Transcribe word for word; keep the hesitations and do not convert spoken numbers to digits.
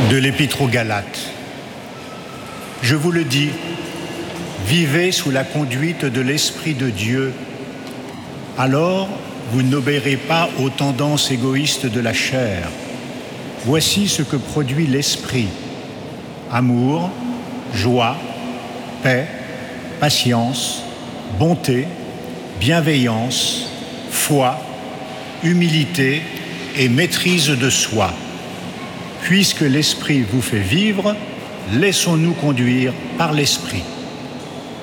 De l'Épître aux Galates. Je vous le dis, vivez sous la conduite de l'Esprit de Dieu. Alors, vous n'obéirez pas aux tendances égoïstes de la chair. Voici ce que produit l'Esprit: amour, joie, paix, patience, bonté, bienveillance, foi, humilité et maîtrise de soi. Puisque l'Esprit vous fait vivre, laissons-nous conduire par l'Esprit.